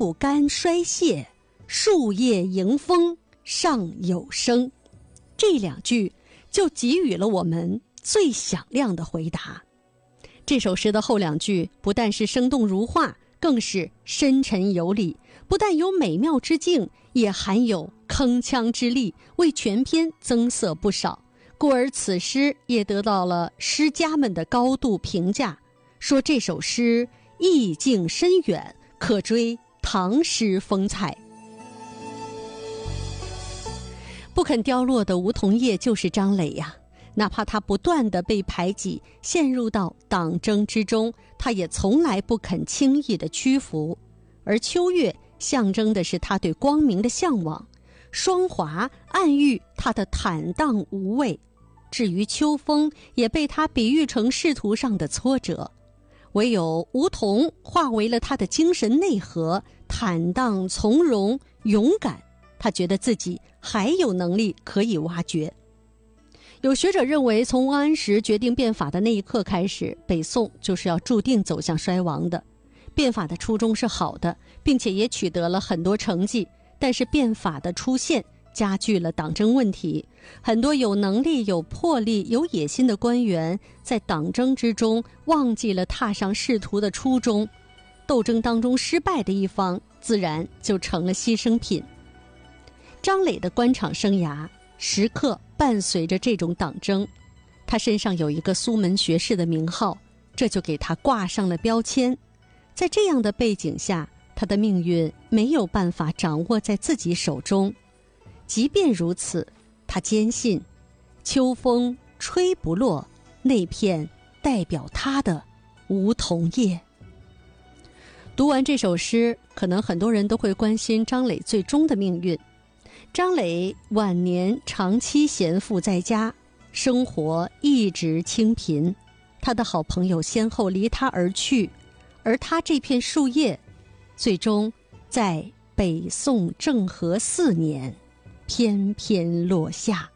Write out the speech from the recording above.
不干衰谢，树叶迎风尚有声。这2句就给予了我们最响亮的回答。这首诗的后2句不但是生动如画，更是深沉有理，不但有美妙之境，也含有铿锵之力，为全篇增色不少。故而此诗也得到了诗家们的高度评价，说这首诗意境深远，可追唐诗风采。不肯凋落的梧桐叶就是张磊呀，哪怕他不断地被排挤，陷入到党争之中，他也从来不肯轻易地屈服。而秋月象征的是他对光明的向往，霜华暗喻他的坦荡无畏。至于秋风，也被他比喻成仕途上的挫折。唯有梧桐化为了他的精神内核，坦荡从容勇敢，他觉得自己还有能力可以挖掘。有学者认为，从王安石决定变法的那一刻开始，北宋就是要注定走向衰亡的。变法的初衷是好的，并且也取得了很多成绩，但是变法的出现加剧了党争问题，很多有能力、有魄力、有野心的官员在党争之中忘记了踏上仕途的初衷，斗争当中失败的一方自然就成了牺牲品。张磊的官场生涯时刻伴随着这种党争，他身上有一个苏门学士的名号，这就给他挂上了标签。在这样的背景下，他的命运没有办法掌握在自己手中。即便如此，他坚信秋风吹不落那片代表他的梧桐叶。读完这首诗，可能很多人都会关心张磊最终的命运。张磊晚年长期闲赋在家，生活一直清贫，他的好朋友先后离他而去，而他这片树叶最终在北宋政和4年翩翩落下。